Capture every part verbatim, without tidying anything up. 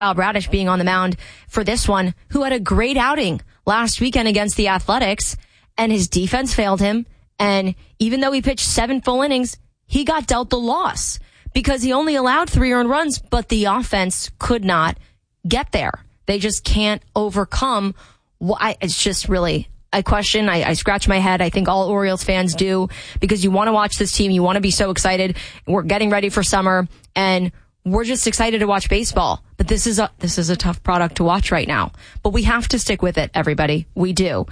Kyle Bradish being on the mound for this one, who had a great outing last weekend against the Athletics, and his defense failed him. And even though he pitched seven full innings, he got dealt the loss because he only allowed three earned runs, but the offense could not get there. They just can't overcome. Why? It's just really a question. I, I scratch my head. I think all Orioles fans do, because you want to watch this team. You want to be so excited. We're getting ready for summer, and we're just excited to watch baseball. But this is a this is a tough product to watch right now. But we have to stick with it, everybody. We do.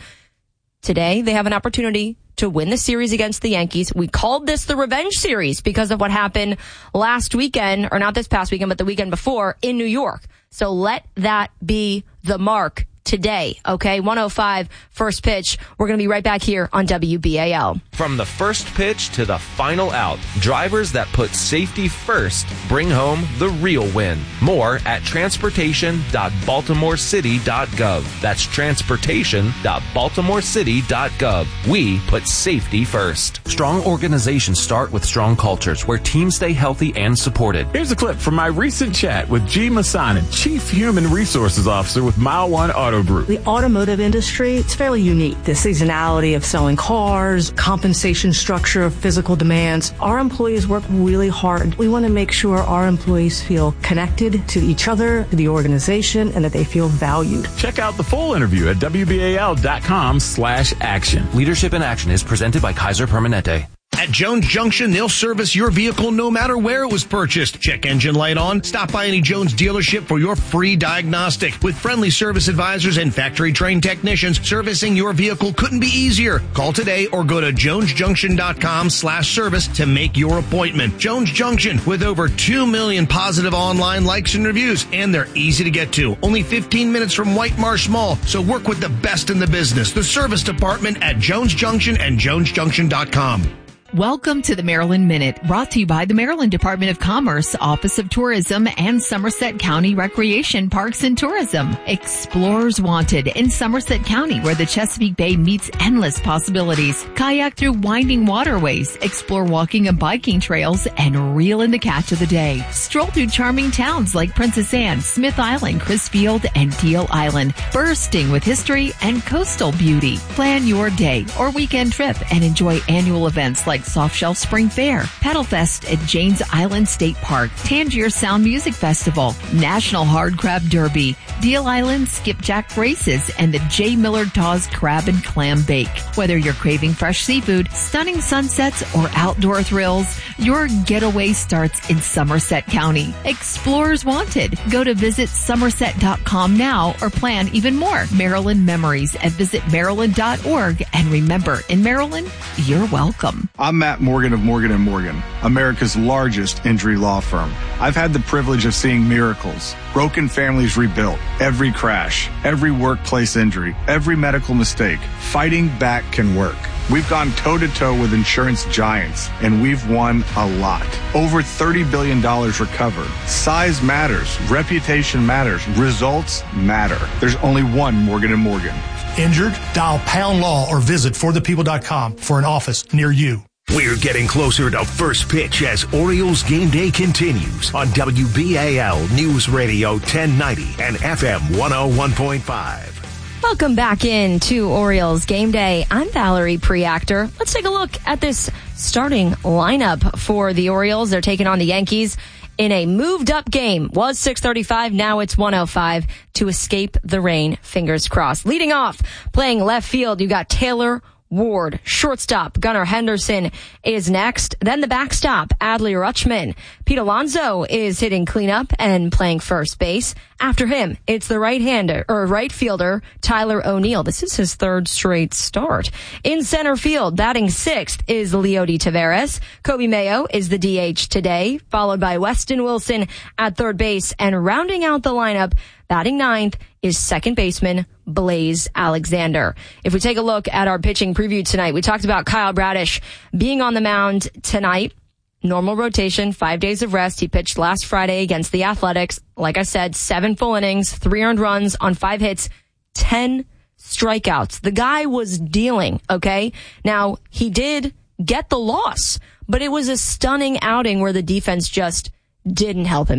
Today, they have an opportunity to win the series against the Yankees. We called this the revenge series because of what happened last weekend, or not this past weekend, but the weekend before in New York. So let that be the mark today, okay? one oh five, first pitch. We're going to be right back here on W B A L. From the first pitch to the final out, drivers that put safety first bring home the real win. More at transportation dot baltimore city dot gov. That's transportation dot baltimore city dot gov. We put safety first. Strong organizations start with strong cultures where teams stay healthy and supported. Here's a clip from my recent chat with G. Masanin, Chief Human Resources Officer with Mile One Auto Group. The automotive industry, it's fairly unique. The seasonality of selling cars, compensation structure of physical demands. Our employees work really hard. We want to make sure our employees feel connected to each other, to the organization, and that they feel valued. Check out the full interview at W B A L dot com slash action. Leadership in Action is presented by Kaiser Permanente. At Jones Junction, they'll service your vehicle no matter where it was purchased. Check engine light on. Stop by any Jones dealership for your free diagnostic. With friendly service advisors and factory-trained technicians, servicing your vehicle couldn't be easier. Call today or go to jones junction dot com slash service to make your appointment. Jones Junction, with over two million positive online likes and reviews, and they're easy to get to. Only fifteen minutes from White Marsh Mall, so work with the best in the business. The service department at Jones Junction and jones junction dot com. Welcome to the Maryland Minute, brought to you by the Maryland Department of Commerce, Office of Tourism, and Somerset County Recreation, Parks, and Tourism. Explorers wanted in Somerset County, where the Chesapeake Bay meets endless possibilities. Kayak through winding waterways, explore walking and biking trails, and reel in the catch of the day. Stroll through charming towns like Princess Anne, Smith Island, Crisfield, and Deal Island, bursting with history and coastal beauty. Plan your day or weekend trip and enjoy annual events like Soft Shelf Spring Fair, Paddle Fest at Janes Island State Park, Tangier Sound Music Festival, National Hard Crab Derby, Deal Island Skipjack Races, and the J. Millard Taw's Crab and Clam Bake. Whether you're craving fresh seafood, stunning sunsets, or outdoor thrills, your getaway starts in Somerset County. Explorers wanted. Go to visit somerset dot com now or plan even more Maryland memories at visit maryland dot org. And remember, in Maryland, you're welcome. I'm Matt Morgan of Morgan and Morgan, America's largest injury law firm. I've had the privilege of seeing miracles, broken families rebuilt, every crash, every workplace injury, every medical mistake. Fighting back can work. We've gone toe-to-toe with insurance giants, and we've won a lot. Over thirty billion dollars recovered. Size matters. Reputation matters. Results matter. There's only one Morgan and Morgan. Injured? Dial Pound Law or visit for the people dot com for an office near you. We're getting closer to first pitch as Orioles game day continues on W B A L News Radio ten ninety and F M one oh one point five. Welcome back in to Orioles Game Day. I'm Valerie Preactor. Let's take a look at this starting lineup for the Orioles. They're taking on the Yankees in a moved-up game. Was six thirty-five, now it's one oh five to escape the rain. Fingers crossed. Leading off, playing left field, you got Taylor Ward. Shortstop, Gunnar Henderson is next. Then the backstop, Adley Rutschman. Pete Alonso is hitting cleanup and playing first base. After him, it's the right-hander, or right fielder, Tyler O'Neill. This is his third straight start. In center field, batting sixth is Leody Taveras. Kobe Mayo is the D H today, followed by Weston Wilson at third base. And rounding out the lineup, batting ninth is second baseman Blaze Alexander. If we take a look at our pitching preview tonight, we talked about Kyle Bradish being on the mound tonight. Normal rotation, five days of rest. He pitched last Friday against the Athletics. Like I said, seven full innings, three earned runs on five hits, ten strikeouts. The guy was dealing, okay? Now, he did get the loss, but it was a stunning outing where the defense just didn't help him out.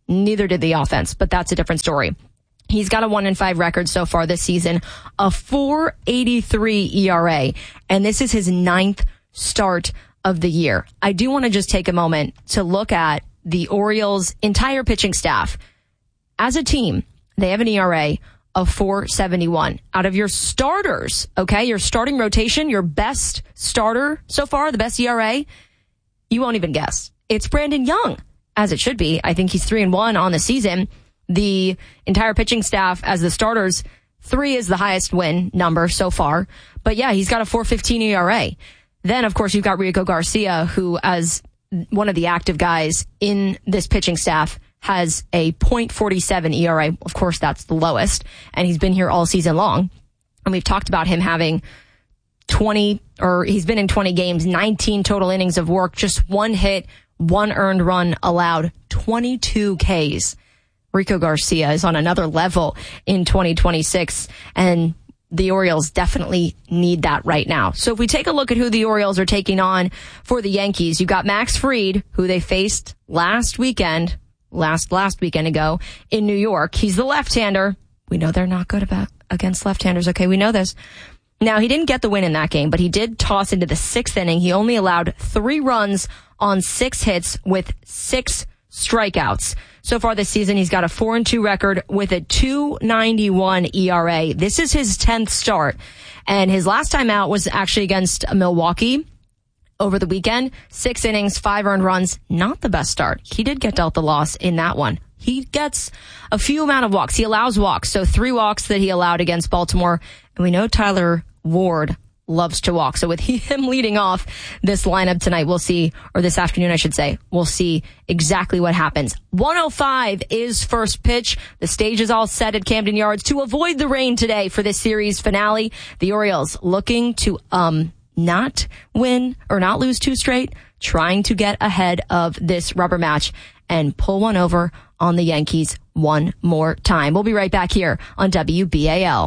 Neither did the offense, but that's a different story. He's got a one and five record so far this season, a four eighty-three E R A, and this is his ninth start of the year. I do want to just take a moment to look at the Orioles' entire pitching staff. As a team, they have an E R A of four seventy-one. Out of your starters, okay, your starting rotation, your best starter so far, the best E R A, you won't even guess. It's Brandon Young, as it should be. I think he's three and one on the season. The entire pitching staff as the starters, three is the highest win number so far. But yeah, he's got a four fifteen E R A. Then, of course, you've got Rico Garcia, who, as one of the active guys in this pitching staff, has a point four seven E R A. Of course, that's the lowest. And he's been here all season long. And we've talked about him having twenty, or he's been in twenty games, nineteen total innings of work, just one hit, one earned run allowed, twenty-two Ks. Rico Garcia is on another level in twenty twenty-six, and the Orioles definitely need that right now. So if we take a look at who the Orioles are taking on for the Yankees, you've got Max Fried, who they faced last weekend, last, last weekend ago in New York. He's the left-hander. We know they're not good about against left-handers. Okay, we know this. Now, he didn't get the win in that game, but he did toss into the sixth inning. He only allowed three runs on six hits with six strikeouts. So far this season, he's got a four and two record with a two ninety-one E R A. This is his tenth start. And his last time out was actually against Milwaukee over the weekend. Six innings, five earned runs. Not the best start. He did get dealt the loss in that one. He gets a few amount of walks. He allows walks. So three walks that he allowed against Baltimore. And we know Tyler Ward loves to walk. So with him leading off this lineup tonight, we'll see, or this afternoon, I should say, we'll see exactly what happens. one oh five is first pitch. The stage is all set at Camden Yards to avoid the rain today for this series finale. The Orioles looking to, um, not win or not lose two straight, trying to get ahead of this rubber match and pull one over on the Yankees one more time. We'll be right back here on W B A L.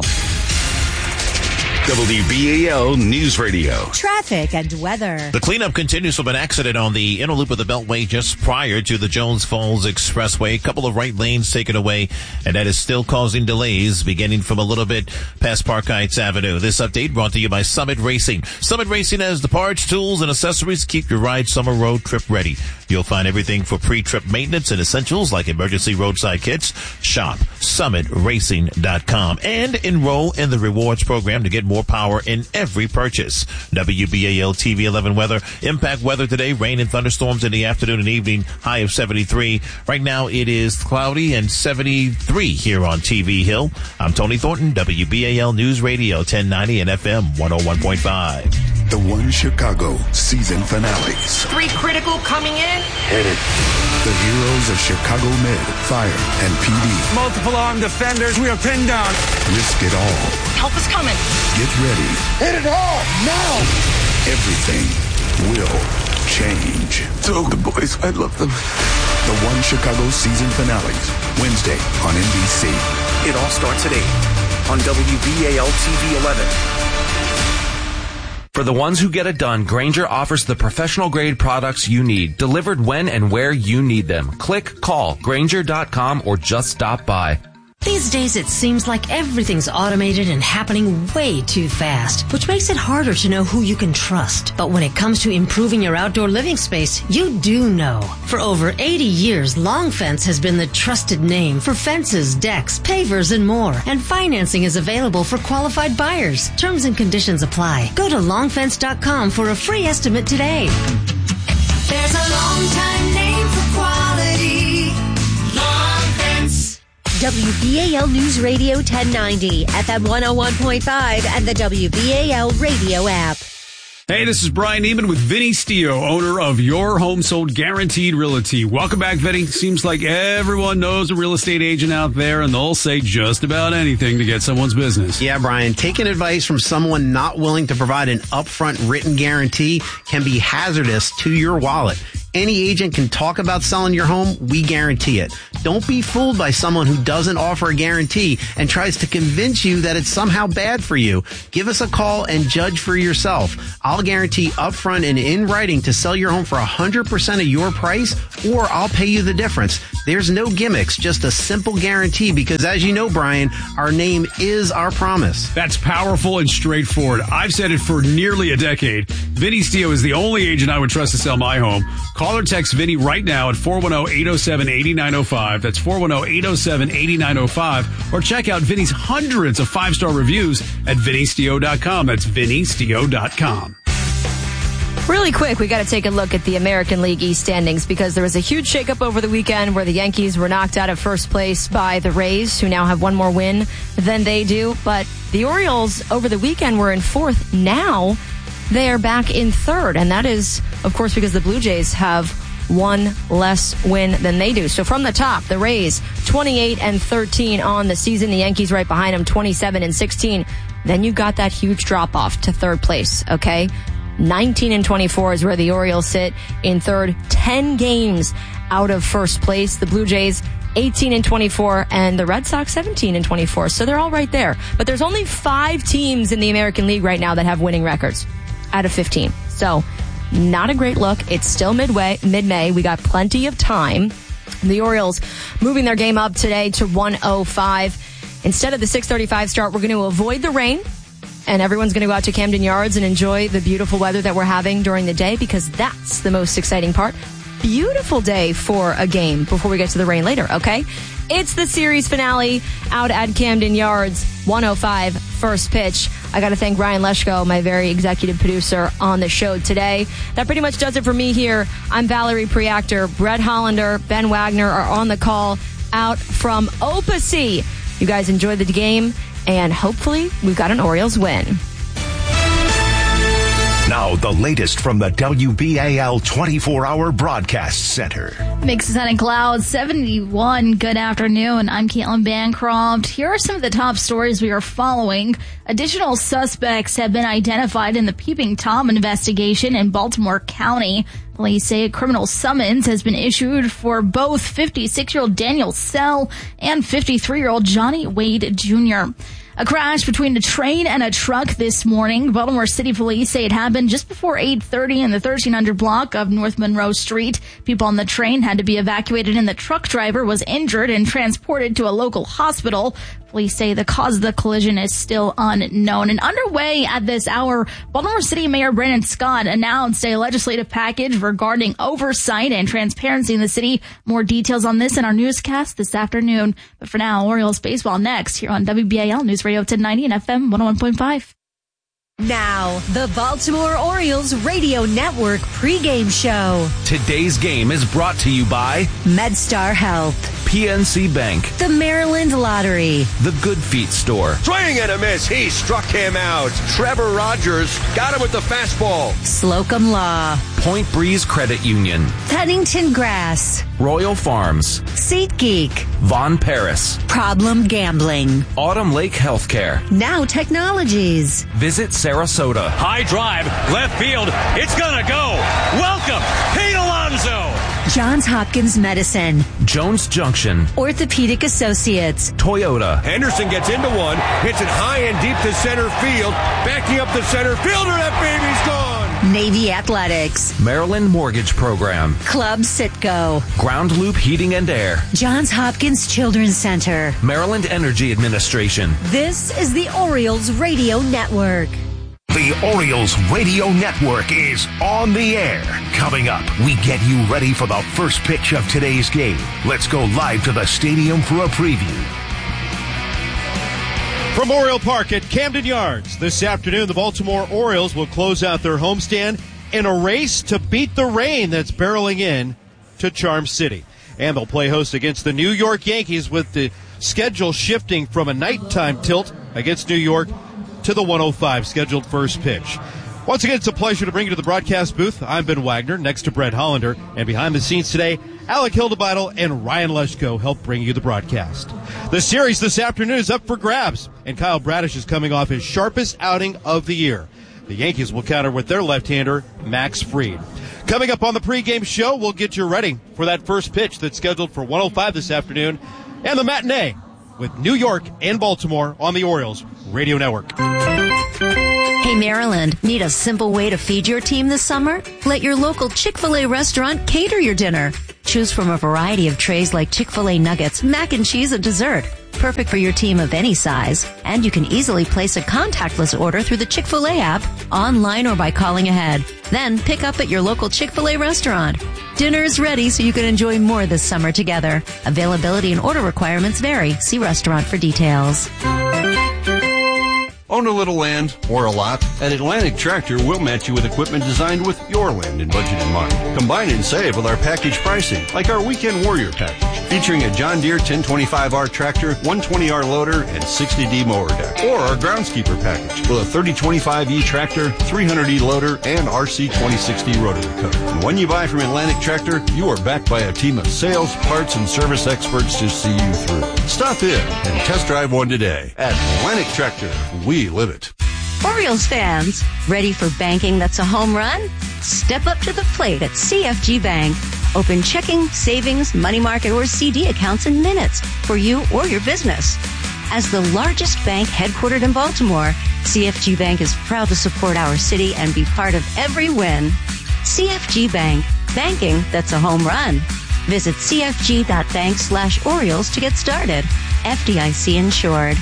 W B A L News Radio. Traffic and weather. The cleanup continues from an accident on the inner loop of the Beltway just prior to the Jones Falls Expressway. A couple of right lanes taken away, and that is still causing delays beginning from a little bit past Park Heights Avenue. This update brought to you by Summit Racing. Summit Racing has the parts, tools, and accessories to keep your ride summer road trip ready. You'll find everything for pre-trip maintenance and essentials like emergency roadside kits. Shop summit racing dot com and enroll in the rewards program to get more power in every purchase. W B A L T V eleven weather. Impact weather today. Rain and thunderstorms in the afternoon and evening. High of seventy-three. Right now it is cloudy and seventy-three here on T V Hill. I'm Tony Thornton, W B A L News Radio ten ninety and F M one oh one point five. The One Chicago season finales. Three critical coming in. Hit it. The heroes of Chicago Med, Fire, and P D. Multiple armed defenders. We are pinned down. Risk it all. Help is coming. Get ready. Hit it hard now. Everything will change. So the boys, I love them. The One Chicago season finales. Wednesday on N B C. It all starts at eight on W B A L T V eleven. For the ones who get it done, Grainger offers the professional-grade products you need, delivered when and where you need them. Click, call, Grainger dot com, or just stop by. These days, it seems like everything's automated and happening way too fast, which makes it harder to know who you can trust. But when it comes to improving your outdoor living space, you do know. For over eighty years, Long Fence has been the trusted name for fences, decks, pavers, and more. And financing is available for qualified buyers. Terms and conditions apply. Go to long fence dot com for a free estimate today. There's a long time name for quality. Long Fence. W B A L News Radio ten ninety, F M one oh one point five, and the W B A L radio app. Hey, this is Brian Neiman with Vinny Stio, owner of Your Home Sold Guaranteed Realty. Welcome back, Vinny. Seems like everyone knows a real estate agent out there, and they'll say just about anything to get someone's business. Yeah, Brian, taking advice from someone not willing to provide an upfront written guarantee can be hazardous to your wallet. Any agent can talk about selling your home. We guarantee it. Don't be fooled by someone who doesn't offer a guarantee and tries to convince you that it's somehow bad for you. Give us a call and judge for yourself. I'll guarantee upfront and in writing to sell your home for one hundred percent of your price, or I'll pay you the difference. There's no gimmicks, just a simple guarantee because, as you know, Brian, our name is our promise. That's powerful and straightforward. I've said it for nearly a decade. Vinny Stio is the only agent I would trust to sell my home. Call or text Vinny right now at four one zero, eight zero seven, eight nine zero five. That's four one zero, eight zero seven, eight nine zero five. Or check out Vinny's hundreds of five-star reviews at vinny stio dot com. That's vinny stio dot com. Really quick, we got to take a look at the American League East standings because there was a huge shakeup over the weekend where the Yankees were knocked out of first place by the Rays, who now have one more win than they do. But the Orioles over the weekend were in fourth. Now they are back in third, and that is, of course, because the Blue Jays have one less win than they do. So from the top, the Rays twenty-eight and thirteen on the season. The Yankees right behind them, twenty-seven and sixteen. Then you got that huge drop off to third place. Okay. nineteen and twenty-four is where the Orioles sit in third, ten games out of first place. The Blue Jays eighteen and twenty-four and the Red Sox seventeen and twenty-four. So they're all right there. But there's only five teams in the American League right now that have winning records out of fifteen. So not a great look. It's still midway, mid-May. We got plenty of time. The Orioles moving their game up today to one oh five. Instead of the six thirty-five start, we're going to avoid the rain. And everyone's going to go out to Camden Yards and enjoy the beautiful weather that we're having during the day because that's the most exciting part. Beautiful day for a game before we get to the rain later, okay? It's the series finale out at Camden Yards, one oh five, first pitch. I got to thank Ryan Leshko, my very executive producer on the show today. That pretty much does it for me here. I'm Valerie Preactor. Brett Hollander, Ben Wagner are on the call out from Opusy. You guys enjoy the game. And hopefully, we've got an Orioles win. Now, the latest from the W B A L twenty-four hour Broadcast Center. Mix of sun and clouds, seventy-one. Good afternoon. I'm Caitlin Bancroft. Here are some of the top stories we are following. Additional suspects have been identified in the Peeping Tom investigation in Baltimore County. Police say a criminal summons has been issued for both fifty-six-year-old Daniel Sell and fifty-three-year-old Johnny Wade Junior A crash between a train and a truck this morning. Baltimore City Police say it happened just before eight thirty in the thirteen hundred block of North Monroe Street. People on the train had to be evacuated and the truck driver was injured and transported to a local hospital. Police say the cause of the collision is still unknown. And underway at this hour, Baltimore City Mayor Brandon Scott announced a legislative package regarding oversight and transparency in the city. More details on this in our newscast this afternoon. But for now, Orioles baseball next here on W B A L News Radio ten ninety and F M one oh one point five. Now, the Baltimore Orioles Radio Network pregame show. Today's game is brought to you by MedStar Health, P N C Bank, the Maryland Lottery, the Good Feet Store. Swing and a miss. He struck him out. Trevor Rogers got him with the fastball. Slocum Law, Point Breeze Credit Union, Pennington Grass, Royal Farms, SeatGeek, Von Paris, Problem Gambling, Autumn Lake Healthcare, Now Technologies. Visit Sarasota. High drive, left field. It's gonna go. Welcome, Pete Alonso. Johns Hopkins Medicine, Jones Junction, Orthopedic Associates, Toyota. Henderson gets into one, hits it high and deep to center field. Backing up the center fielder, that baby's gone. Navy Athletics, Maryland Mortgage Program, Club Citgo, Ground Loop Heating and Air, Johns Hopkins Children's Center, Maryland Energy Administration. This is the Orioles Radio Network. The Orioles Radio Network is on the air. Coming up, we get you ready for the first pitch of today's game. Let's go live to the stadium for a preview. From Oriole Park at Camden Yards, this afternoon the Baltimore Orioles will close out their homestand in a race to beat the rain that's barreling in to Charm City. And they'll play host against the New York Yankees with the schedule shifting from a nighttime tilt against New York to the one oh five scheduled first pitch. Once again, it's a pleasure to bring you to the broadcast booth. I'm Ben Wagner, next to Brett Hollander, and behind the scenes today, Alec Hildebeitel and Ryan Leshko help bring you the broadcast. The series this afternoon is up for grabs, and Kyle Bradish is coming off his sharpest outing of the year. The Yankees will counter with their left-hander, Max Fried. Coming up on the pregame show, we'll get you ready for that first pitch that's scheduled for one oh five this afternoon and the matinee with New York and Baltimore on the Orioles Radio Network. Hey, Maryland, need a simple way to feed your team this summer? Let your local Chick-fil-A restaurant cater your dinner. Choose from a variety of trays like Chick-fil-A nuggets, mac and cheese, and dessert. Perfect for your team of any size. And you can easily place a contactless order through the Chick-fil-A app, online or by calling ahead. Then pick up at your local Chick-fil-A restaurant. Dinner is ready so you can enjoy more this summer together. Availability and order requirements vary. See restaurant for details. Own a little land or a lot? At Atlantic Tractor, we'll match you with equipment designed with your land and budget in mind. Combine and save with our package pricing, like our Weekend Warrior package, featuring a John Deere ten twenty-five R tractor, one twenty R loader, and sixty D mower deck. Or our Groundskeeper package with a thirty twenty-five E tractor, three hundred E loader, and R C twenty sixty rotary cutter. And when you buy from Atlantic Tractor, you are backed by a team of sales, parts, and service experts to see you through. Stop in and test drive one today. At Atlantic Tractor, we live it. Orioles fans, ready for banking that's a home run? Step up to the plate at C F G Bank. Open checking, savings, money market, or C D accounts in minutes for you or your business. As the largest bank headquartered in Baltimore, C F G Bank is proud to support our city and be part of every win. C F G Bank, banking that's a home run. Visit cfg.bank slash Orioles to get started. F D I C insured.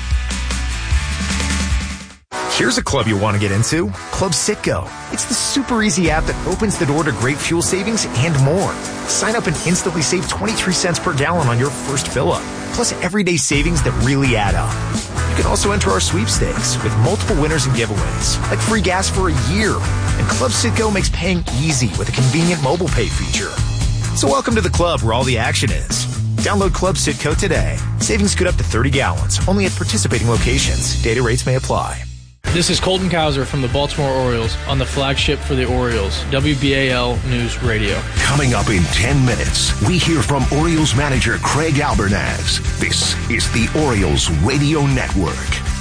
Here's a club you want to get into, Club Citgo. It's the super easy app that opens the door to great fuel savings and more. Sign up and instantly save twenty-three cents per gallon on your first fill-up, plus everyday savings that really add up. You can also enter our sweepstakes with multiple winners and giveaways, like free gas for a year. And Club Citgo makes paying easy with a convenient mobile pay feature. So welcome to the club where all the action is. Download Club Citgo today. Savings good up to thirty gallons, only at participating locations. Data rates may apply. This is Colton Cowser from the Baltimore Orioles on the flagship for the Orioles, W B A L News Radio. Coming up in ten minutes, we hear from Orioles manager Craig Albernaz. This is the Orioles Radio Network.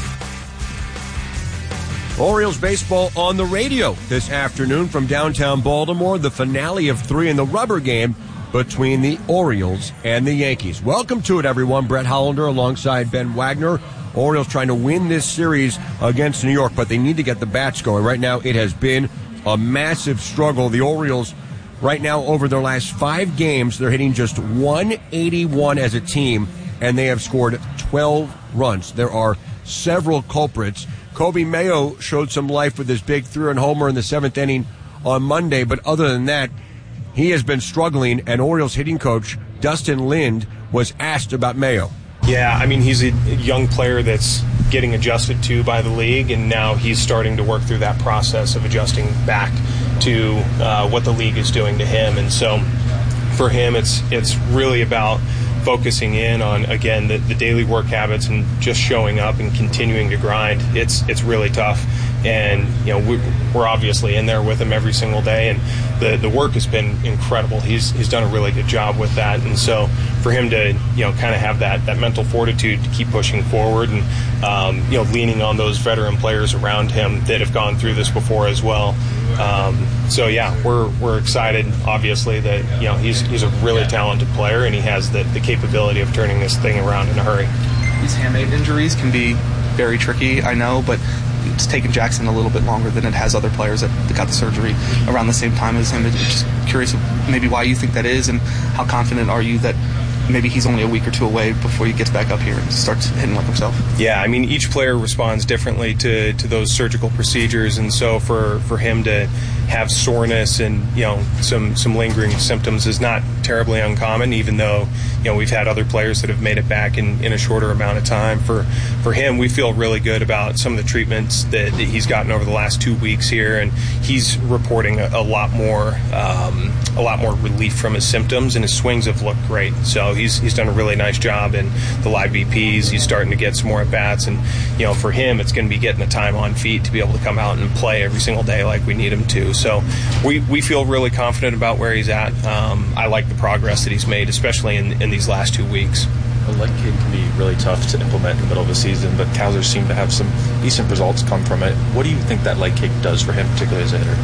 Orioles baseball on the radio this afternoon from downtown Baltimore, the finale of three in the rubber game between the Orioles and the Yankees. Welcome to it, everyone. Brett Hollander alongside Ben Wagner. Orioles trying to win this series against New York, but they need to get the bats going. Right now, it has been a massive struggle. The Orioles, right now, over their last five games, they're hitting just one eighty-one as a team, and they have scored twelve runs. There are several culprits. Kobe Mayo showed some life with his big three-run homer in the seventh inning on Monday, but other than that, he has been struggling, and Orioles hitting coach Dustin Lind was asked about Mayo. Yeah, I mean, he's a young player that's getting adjusted to by the league, and now he's starting to work through that process of adjusting back to uh, what the league is doing to him. And so for him, it's it's really about focusing in on, again, the, the daily work habits and just showing up and continuing to grind. It's it's really tough. And, you know, we, we're obviously in there with him every single day, and the, the work has been incredible. He's he's done a really good job with that. And so for him to, you know, kind of have that, that mental fortitude to keep pushing forward and, um, you know, leaning on those veteran players around him that have gone through this before as well. Um, so, yeah, we're we're excited, obviously, that, you know, he's he's a really talented player, and he has the, the capability of turning this thing around in a hurry. These hand-made injuries can be very tricky, I know, but it's taken Jackson a little bit longer than it has other players that got the surgery around the same time as him. I'm just curious maybe why you think that is, and how confident are you that maybe he's only a week or two away before he gets back up here and starts hitting like himself? Yeah, I mean, each player responds differently to, to those surgical procedures, and so for, for him to have soreness and, you know, some, some lingering symptoms is not terribly uncommon, even though, you know, we've had other players that have made it back in, in a shorter amount of time. For for him, we feel really good about some of the treatments that, that he's gotten over the last two weeks here, and he's reporting a, a lot more um, a lot more relief from his symptoms, and his swings have looked great. So he's he's done a really nice job in the live B Ps. He's starting to get some more at bats, and, you know, for him, it's going to be getting the time on feet to be able to come out and play every single day like we need him to. So we, we feel really confident about where he's at. Um, I like the progress that he's made, especially in, in these last two weeks. A leg kick can be really tough to implement in the middle of the season, but Cowser seemed to have some decent results come from it. What do you think that leg kick does for him, particularly as a hitter?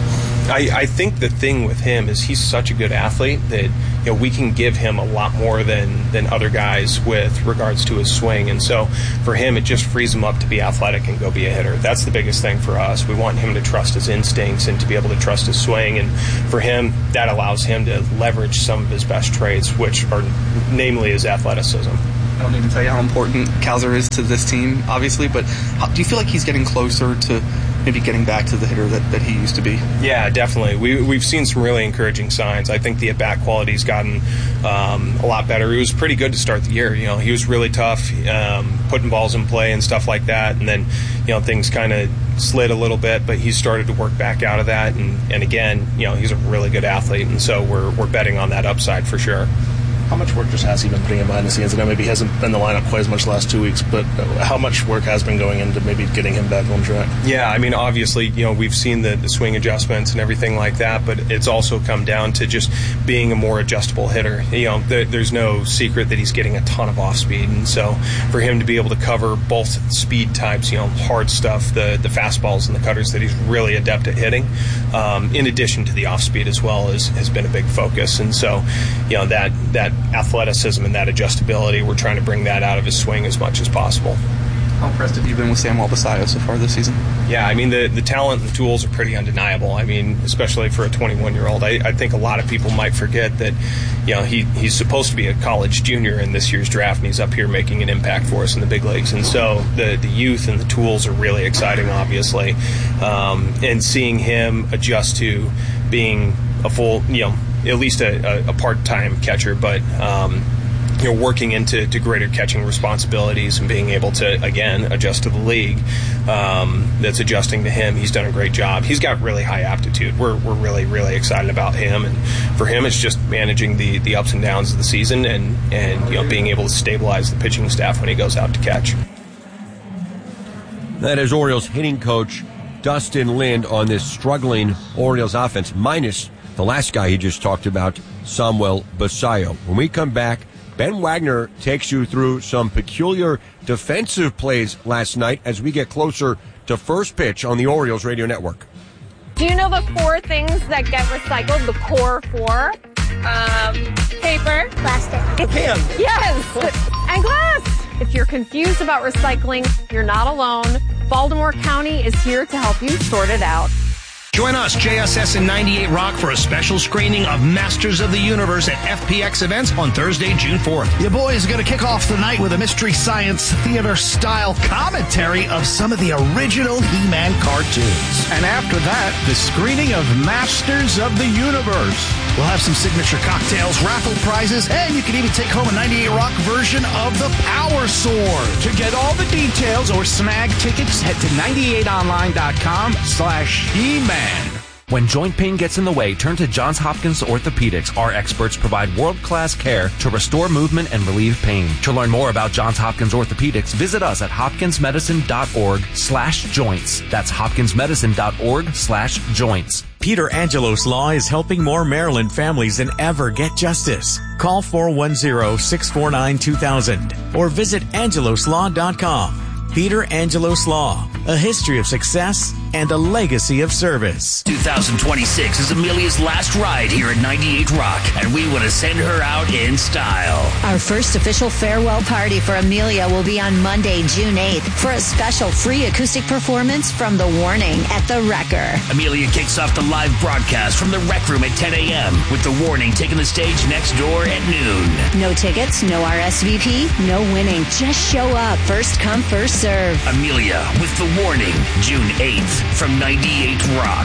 I, I think the thing with him is he's such a good athlete that, you know, we can give him a lot more than, than other guys with regards to his swing. And so for him, it just frees him up to be athletic and go be a hitter. That's the biggest thing for us. We want him to trust his instincts and to be able to trust his swing. And for him, that allows him to leverage some of his best traits, which are namely his athleticism. I don't need to tell you how important Cowser is to this team, obviously, but how, do you feel like he's getting closer to maybe getting back to the hitter that, that he used to be? Yeah, definitely. We, we've seen some really encouraging signs. I think the at-bat quality's gotten um, a lot better. He was pretty good to start the year. You know, he was really tough, um, putting balls in play and stuff like that, and then, you know, things kind of slid a little bit, but he's started to work back out of that, and, and again, you know, he's a really good athlete, and so we're, we're betting on that upside for sure. How much work just has he been putting in behind the scenes? I know maybe he hasn't been in the lineup quite as much the last two weeks, but how much work has been going into maybe getting him back on track? Yeah, I mean, obviously, you know, we've seen the, the swing adjustments and everything like that, but it's also come down to just being a more adjustable hitter. You know, there, there's no secret that he's getting a ton of off speed, and so for him to be able to cover both speed types, you know, hard stuff, the, the fastballs and the cutters that he's really adept at hitting, um, in addition to the off speed as well, is, has been a big focus. And so, you know, that, that athleticism and that adjustability, we're trying to bring that out of his swing as much as possible. How impressed have you been with Samuel Basayo so far this season? Yeah, I mean, the, the talent and the tools are pretty undeniable. I mean, especially for a twenty-one-year-old. I, I think a lot of people might forget that, you know, he, he's supposed to be a college junior in this year's draft, and he's up here making an impact for us in the big leagues. And so the, the youth and the tools are really exciting, obviously. Um, and seeing him adjust to being a full, you know, at least a, a, a part-time catcher, but um, you know, working into to greater catching responsibilities and being able to, again, adjust to the league um, that's adjusting to him. He's done a great job. He's got really high aptitude. We're we're really, really excited about him. And for him, it's just managing the, the ups and downs of the season and, and you know, being able to stabilize the pitching staff when he goes out to catch. That is Orioles hitting coach Dustin Lind on this struggling Orioles offense, minus the last guy he just talked about, Samuel Basayo. When we come back, Ben Wagner takes you through some peculiar defensive plays last night as we get closer to first pitch on the Orioles radio network. Do you know the four things that get recycled? The core four? Um, paper. Plastic. Pen. Yes! And glass! If you're confused about recycling, you're not alone. Baltimore County is here to help you sort it out. Join us, J S S and ninety-eight Rock, for a special screening of Masters of the Universe at F P X Events on Thursday, June fourth. Your boys are going to kick off the night with a Mystery Science Theater-style commentary of some of the original He-Man cartoons. And after that, the screening of Masters of the Universe. We'll have some signature cocktails, raffle prizes, and you can even take home a ninety-eight Rock version of the Power Sword. To get all the details or snag tickets, head to ninety-eight online dot com slash He-Man. When joint pain gets in the way, turn to Johns Hopkins Orthopedics. Our experts provide world-class care to restore movement and relieve pain. To learn more about Johns Hopkins Orthopedics, visit us at hopkinsmedicine.org slash joints. That's hopkinsmedicine.org slash joints. Peter Angelos Law is helping more Maryland families than ever get justice. Call four one zero, six four nine, two thousand or visit angelos law dot com. Peter Angelos Law, a history of success and a legacy of service. two thousand twenty-six is Amelia's last ride here at ninety-eight Rock, and we want to send her out in style. Our first official farewell party for Amelia will be on Monday, June eighth, for a special free acoustic performance from The Warning at The Wrecker. Amelia kicks off the live broadcast from the Rec Room at ten a.m., with The Warning taking the stage next door at noon. No tickets, no R S V P, no winning. Just show up. First come, first serve. Amelia with The Warning, June eighth, from ninety-eight Rock.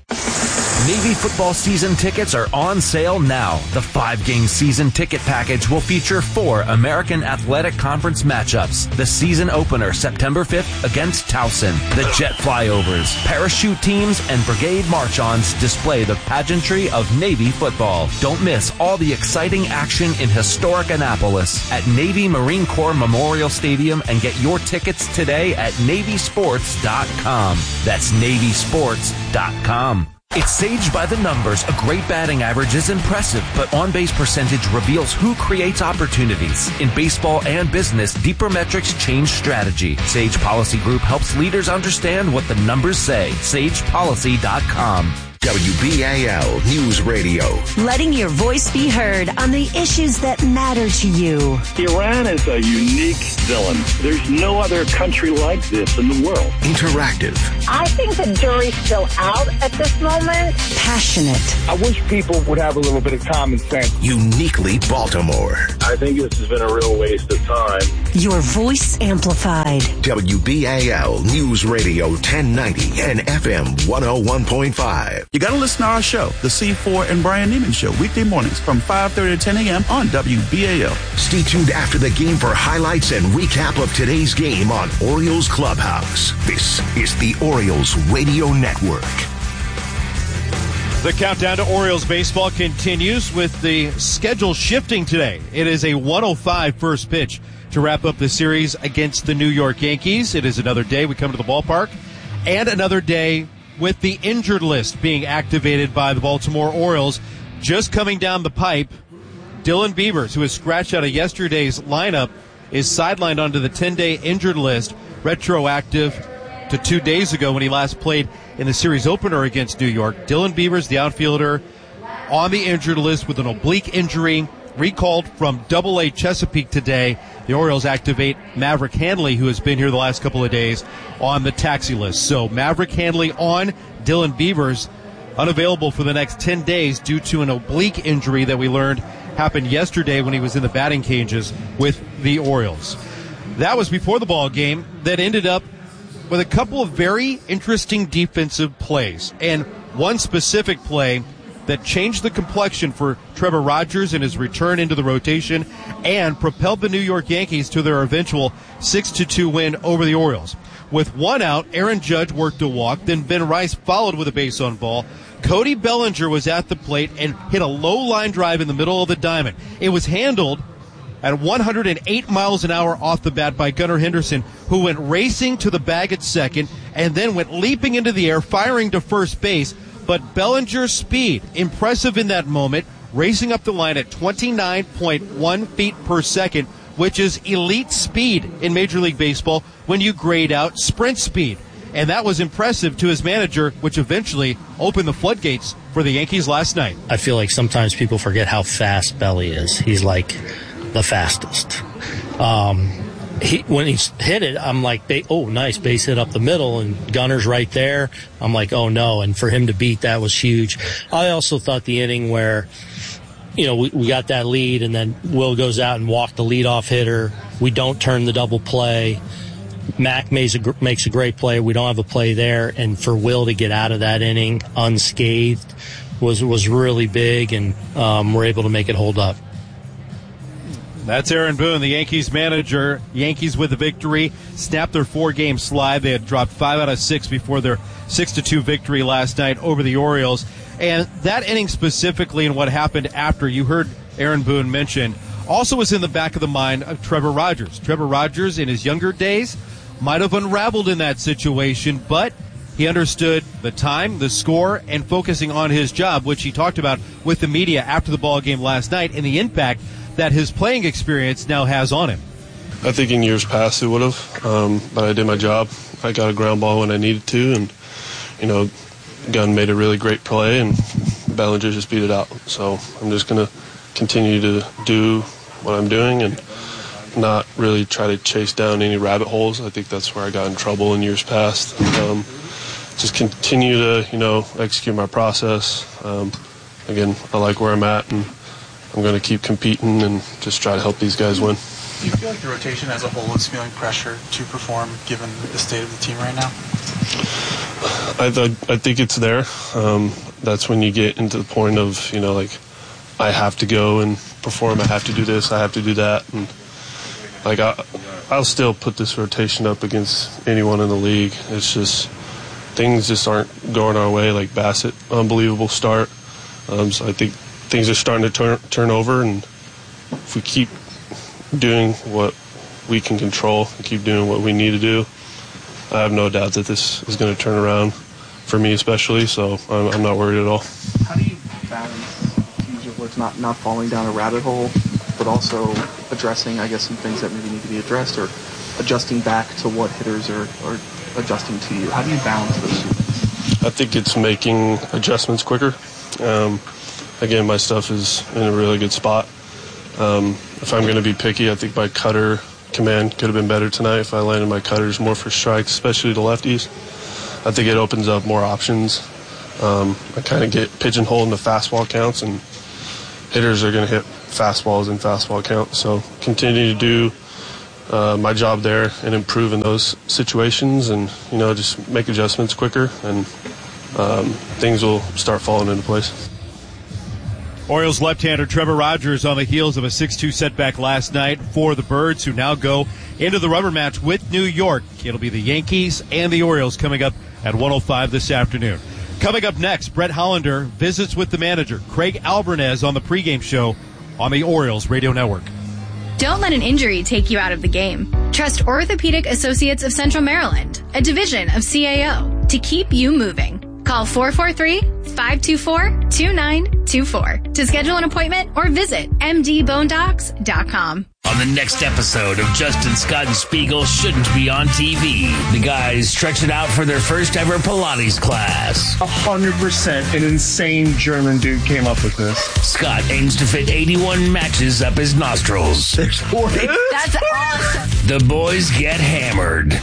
Navy football season tickets are on sale now. The five-game season ticket package will feature four American Athletic Conference matchups. The season opener, September fifth, against Towson. The jet flyovers, parachute teams, and brigade march-ons display the pageantry of Navy football. Don't miss all the exciting action in historic Annapolis at Navy Marine Corps Memorial Stadium, and get your tickets today at navy sports dot com. That's navy sports dot com. It's Sage by the numbers. A great batting average is impressive, but on-base percentage reveals who creates opportunities. In baseball and business, deeper metrics change strategy. Sage Policy Group helps leaders understand what the numbers say. sage policy dot com. W B A L News Radio. Letting your voice be heard on the issues that matter to you. Iran is a unique villain. There's no other country like this in the world. Interactive. I think the jury's still out at this moment. Passionate. I wish people would have a little bit of common sense. Uniquely Baltimore. I think this has been a real waste of time. Your voice amplified. W B A L News Radio ten ninety and F M one oh one point five. You got to listen to our show, The C four and Brian Neiman Show, weekday mornings from five thirty to ten a.m. on W B A L. Stay tuned after the game for highlights and recap of today's game on Orioles Clubhouse. This is the Orioles Radio Network. The countdown to Orioles baseball continues with the schedule shifting today. It is a one oh five first pitch to wrap up the series against the New York Yankees. It is another day we come to the ballpark, and another day with the injured list being activated by the Baltimore Orioles. Just coming down the pipe, Dylan Beavers, who was scratched out of yesterday's lineup, is sidelined onto the ten-day injured list, retroactive to two days ago when he last played in the series opener against New York. Dylan Beavers, the outfielder, on the injured list with an oblique injury, recalled from Double A Chesapeake today. The Orioles activate Maverick Handley, who has been here the last couple of days, on the taxi list. So Maverick Handley on, Dylan Beavers unavailable for the next ten days due to an oblique injury that we learned happened yesterday when he was in the batting cages with the Orioles. That was before the ball game that ended up with a couple of very interesting defensive plays, and one specific play that changed the complexion for Trevor Rogers in his return into the rotation and propelled the New York Yankees to their eventual six to two win over the Orioles. With one out, Aaron Judge worked a walk, then Ben Rice followed with a base on ball. Cody Bellinger was at the plate and hit a low line drive in the middle of the diamond. It was handled at one hundred eight miles an hour off the bat by Gunnar Henderson, who went racing to the bag at second and then went leaping into the air, firing to first base. But Bellinger's speed, impressive in that moment, racing up the line at twenty-nine point one feet per second, which is elite speed in Major League Baseball when you grade out sprint speed. And that was impressive to his manager, which eventually opened the floodgates for the Yankees last night. I feel like sometimes people forget how fast Belly is. He's like the fastest. Um, he, when he's hit it, I'm like, oh, nice, base hit up the middle, and Gunner's right there. I'm like, oh, no, and for him to beat that was huge. I also thought the inning where, you know, we, we got that lead, and then Will goes out and walked the leadoff hitter. We don't turn the double play. Mac makes a, makes a great play. We don't have a play there, and for Will to get out of that inning unscathed was was really big, and um, we're able to make it hold up. That's Aaron Boone, the Yankees manager. Yankees with the victory, snapped their four-game slide. They had dropped five out of six before their six to two victory last night over the Orioles. And that inning specifically and what happened after, you heard Aaron Boone mention, also was in the back of the mind of Trevor Rogers. Trevor Rogers, in his younger days, might have unraveled in that situation, but he understood the time, the score, and focusing on his job, which he talked about with the media after the ball game last night, and the impact that his playing experience now has on him. I think in years past it would have, um, but I did my job. I got a ground ball when I needed to, and, you know, Gunn made a really great play, and Bellinger just beat it out. So I'm just going to continue to do what I'm doing and not really try to chase down any rabbit holes. I think that's where I got in trouble in years past. Um, just continue to, you know, execute my process. Um, again, I like where I'm at, and I'm going to keep competing and just try to help these guys win. Do you feel like the rotation as a whole is feeling pressure to perform given the state of the team right now? I, th- I think it's there. Um, that's when you get into the point of, you know, like, I have to go and perform. I have to do this. I have to do that. And, like, I, I'll still put this rotation up against anyone in the league. It's just things just aren't going our way. Like Bassett, unbelievable start. Um, so I think things are starting to turn turn over, and if we keep doing what we can control and keep doing what we need to do, I have no doubt that this is going to turn around for me especially, so I'm, I'm not worried at all. How do you balance, use your words, not, not falling down a rabbit hole, but also addressing, I guess, some things that maybe need to be addressed, or adjusting back to what hitters are, are adjusting to you? How do you balance those two things? I think it's making adjustments quicker. Um, again, my stuff is in a really good spot. Um, if I'm going to be picky, I think my cutter command could have been better tonight if I landed my cutters more for strikes, especially the lefties. I think it opens up more options. Um, I kind of get pigeonholed into fastball counts, and hitters are going to hit fastballs and fastball counts. So continue to do uh, my job there and improve in those situations, and you know just make adjustments quicker, and um, things will start falling into place. Orioles left-hander Trevor Rogers on the heels of a six two setback last night for the Birds, who now go into the rubber match with New York. It'll be the Yankees and the Orioles coming up at one oh five this afternoon. Coming up next, Brett Hollander visits with the manager, Craig Albernez, on the pregame show on the Orioles Radio Network. Don't let an injury take you out of the game. Trust Orthopedic Associates of Central Maryland, a division of C A O, to keep you moving. Call four four three, five two four, two nine two four to schedule an appointment or visit m d bone docs dot com. On the next episode of Justin Scott and Spiegel Shouldn't Be on T V, the guys stretch it out for their first ever Pilates class. A hundred percent an insane German dude came up with this. Scott aims to fit eighty-one matches up his nostrils. There's forty. That's awesome. The boys get hammered.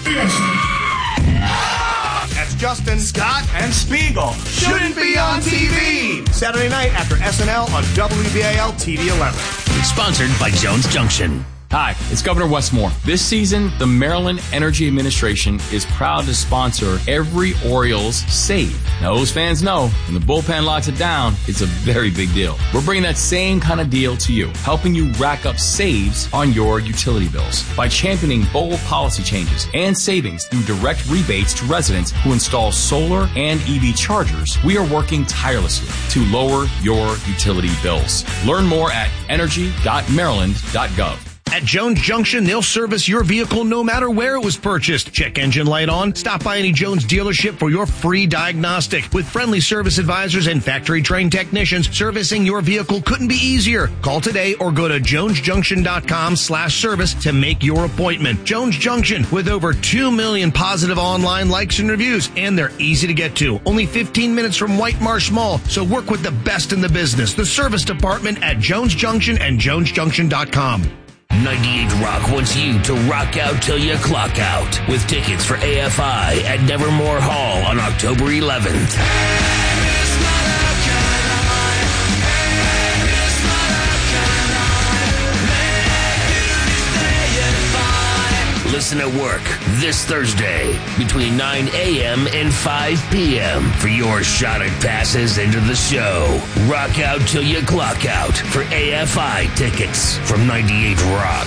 That's Justin, Scott, and Spiegel. Shouldn't be on T V. Saturday night after S N L on W B A L T V eleven. Sponsored by Jones Junction. Hi, it's Governor Westmore. This season, the Maryland Energy Administration is proud to sponsor every Orioles save. Now, those fans know when the bullpen locks it down, it's a very big deal. We're bringing that same kind of deal to you, helping you rack up saves on your utility bills by championing bold policy changes and savings through direct rebates to residents who install solar and E V chargers. We are working tirelessly to lower your utility bills. Learn more at energy dot maryland dot gov. At Jones Junction, they'll service your vehicle no matter where it was purchased. Check engine light on. Stop by any Jones dealership for your free diagnostic. With friendly service advisors and factory-trained technicians, servicing your vehicle couldn't be easier. Call today or go to jones junction dot com slash service to make your appointment. Jones Junction, with over two million positive online likes and reviews, and they're easy to get to. Only fifteen minutes from White Marsh Mall, so work with the best in the business. The service department at Jones Junction and jones junction dot com. ninety-eight Rock wants you to rock out till you clock out with tickets for A F I at Nevermore Hall on October eleventh. Listen at work this Thursday between nine a.m. and five p.m. for your shot at passes into the show. Rock out till you clock out for A F I tickets from ninety-eight Rock.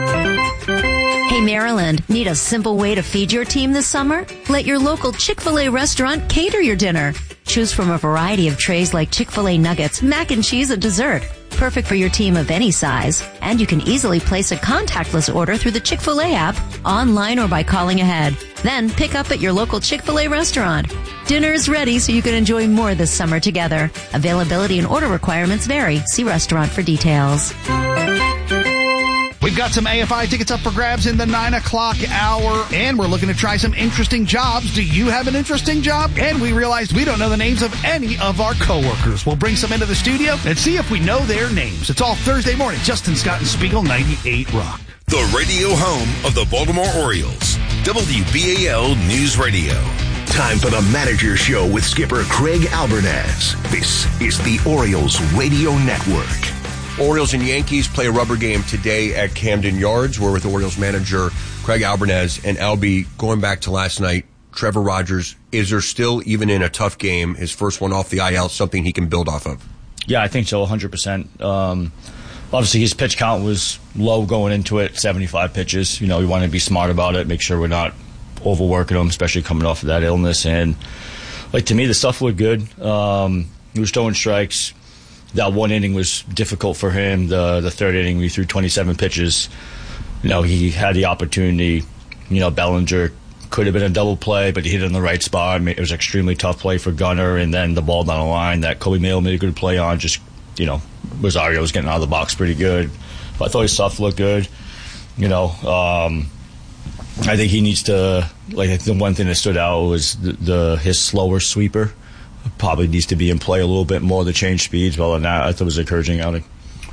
Hey, Maryland, need a simple way to feed your team this summer? Let your local Chick-fil-A restaurant cater your dinner. Choose from a variety of trays like Chick-fil-A nuggets, mac and cheese, and dessert. Perfect for your team of any size. And you can easily place a contactless order through the Chick-fil-A app, online or by calling ahead. Then pick up at your local Chick-fil-A restaurant. Dinner is ready so you can enjoy more this summer together. Availability and order requirements vary. See restaurant for details. We've got some A F I tickets up for grabs in the nine o'clock hour, and we're looking to try some interesting jobs. Do you have an interesting job? And we realized we don't know the names of any of our coworkers. We'll bring some into the studio and see if we know their names. It's all Thursday morning. Justin Scott and Spiegel, ninety-eight Rock. The radio home of the Baltimore Orioles. W B A L News Radio. Time for the Manager Show with skipper Craig Albernez. This is the Orioles Radio Network. Orioles and Yankees play a rubber game today at Camden Yards. We're with Orioles manager Craig Albernez. And Albie, going back to last night, Trevor Rogers, is there still, even in a tough game, his first one off the I L, something he can build off of? Yeah, I think so, one hundred percent. Um, obviously, his pitch count was low going into it, seventy-five pitches. You know, we want to be smart about it, make sure we're not overworking him, especially coming off of that illness. And, like, to me, the stuff looked good. Um, he was throwing strikes. That one inning was difficult for him. The the third inning, we threw twenty-seven pitches. You know, he had the opportunity. You know, Bellinger could have been a double play, but he hit it in the right spot. It was an extremely tough play for Gunnar, and then the ball down the line that Kobe Mayo made a good play on. Just, you know, Rosario was getting out of the box pretty good. But I thought his stuff looked good. You know, um, I think he needs to, like, the one thing that stood out was the, the his slower sweeper probably needs to be in play a little bit more to change speeds. Well, than that, I thought it was an encouraging outing.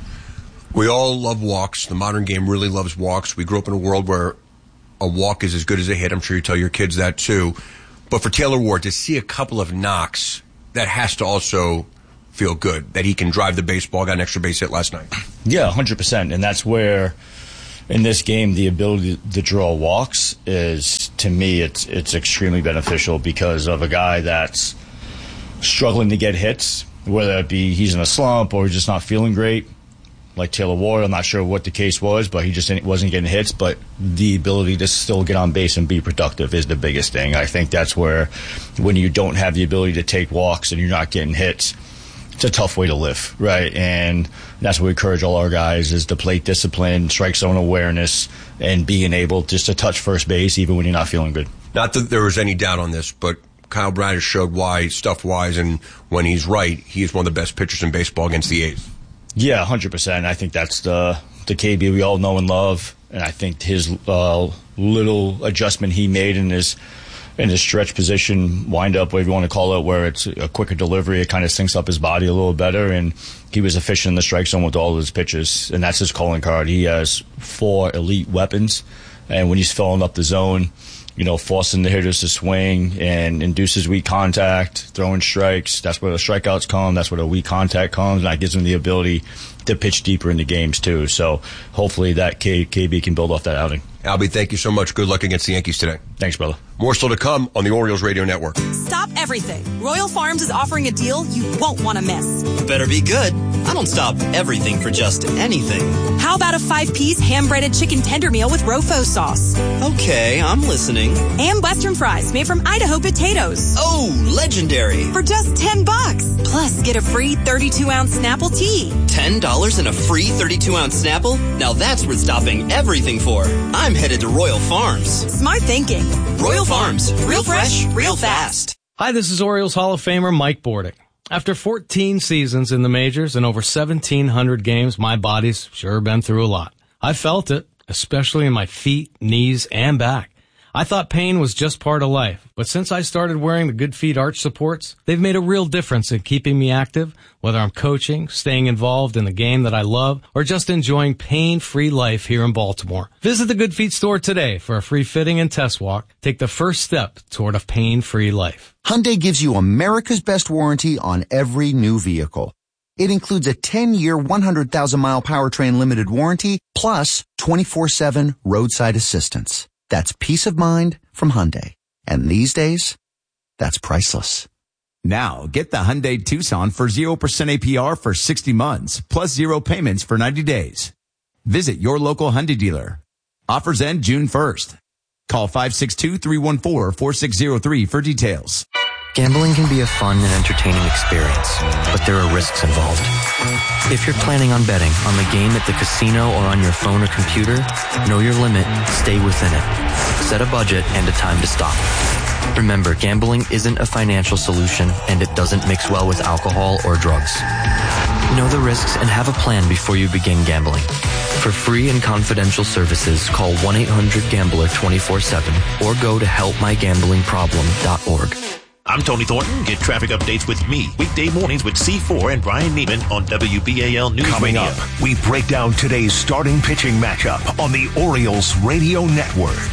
We all love walks. The modern game really loves walks. We grew up in a world where a walk is as good as a hit. I'm sure you tell your kids that too. But for Taylor Ward to see a couple of knocks, that has to also feel good, that he can drive the baseball, got an extra base hit last night. Yeah, one hundred percent. And that's where, in this game, the ability to draw walks is, to me, it's it's extremely beneficial because of a guy that's struggling to get hits, whether it be he's in a slump or he's just not feeling great. Like Taylor Ward, I'm not sure what the case was, but he just wasn't getting hits. But the ability to still get on base and be productive is the biggest thing. I think that's where, when you don't have the ability to take walks and you're not getting hits, it's a tough way to live, right? And that's what we encourage all our guys is the plate discipline, strike zone awareness, and being able just to touch first base even when you're not feeling good. Not that there was any doubt on this, but Kyle Bradish showed why, stuff-wise, and when he's right, he is one of the best pitchers in baseball against the A's. Yeah, one hundred percent. I think that's the the K B we all know and love, and I think his uh, little adjustment he made in his in his stretch position, wind up, whatever you want to call it, where it's a quicker delivery, it kind of syncs up his body a little better, and he was efficient in the strike zone with all of his pitches, and that's his calling card. He has four elite weapons, and when he's filling up the zone, you know, forcing the hitters to swing and induces weak contact, throwing strikes. That's where the strikeouts come. That's where the weak contact comes, and that gives him the ability to pitch deeper into games, too. So hopefully that K- KB can build off that outing. Albie, thank you so much. Good luck against the Yankees today. Thanks, brother. More still to come on the Orioles Radio Network. Stop everything. Royal Farms is offering a deal you won't want to miss. Better be good. I don't stop everything for just anything. How about a five-piece ham-breaded chicken tender meal with Rofo sauce? Okay, I'm listening. And Western fries made from Idaho potatoes. Oh, legendary. For just ten bucks. Plus, get a free thirty-two ounce Snapple tea. ten dollars and a free thirty-two ounce Snapple? Now that's worth stopping everything for. I'm headed to Royal Farms. Smart thinking. Royal Farms. Real fresh, real fast. Hi, this is Orioles Hall of Famer Mike Bordick. After fourteen seasons in the majors and over seventeen hundred games, my body's sure been through a lot. I felt it, especially in my feet, knees, and back. I thought pain was just part of life, but since I started wearing the Good Feet arch supports, they've made a real difference in keeping me active, whether I'm coaching, staying involved in the game that I love, or just enjoying pain-free life here in Baltimore. Visit the Good Feet store today for a free fitting and test walk. Take the first step toward a pain-free life. Hyundai gives you America's best warranty on every new vehicle. It includes a ten-year, one hundred thousand mile powertrain limited warranty, plus twenty-four seven roadside assistance. That's peace of mind from Hyundai. And these days, that's priceless. Now, get the Hyundai Tucson for zero percent A P R for sixty months, plus zero payments for ninety days. Visit your local Hyundai dealer. Offers end June first. Call five six two, three one four, four six zero three for details. Gambling can be a fun and entertaining experience, but there are risks involved. If you're planning on betting on the game at the casino or on your phone or computer, know your limit, stay within it. Set a budget and a time to stop. Remember, gambling isn't a financial solution, and it doesn't mix well with alcohol or drugs. Know the risks and have a plan before you begin gambling. For free and confidential services, call one eight hundred gambler twenty-four seven or go to help my gambling problem dot org. I'm Tony Thornton. Get traffic updates with me weekday mornings with C four and Brian Neiman on W B A L News Coming Radio. up, we break down today's starting pitching matchup on the Orioles Radio Network.